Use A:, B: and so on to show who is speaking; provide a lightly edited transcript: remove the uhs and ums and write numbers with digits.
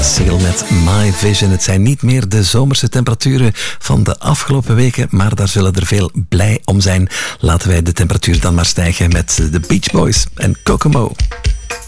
A: single met My Vision. Het zijn niet meer de zomerse temperaturen van de afgelopen weken, maar daar zullen er veel blij om zijn. Laten wij de temperatuur dan maar stijgen met de Beach Boys en Kokomo.